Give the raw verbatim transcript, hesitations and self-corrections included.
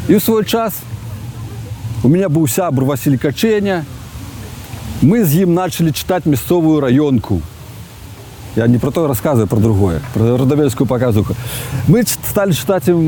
І ў свой час у меня быў сябр Васіль Качэня. Мы з ім начали читать мясцовую раёнку. Я не про то рассказываю, про другое, про родовельскую показуху. Мы стали читать им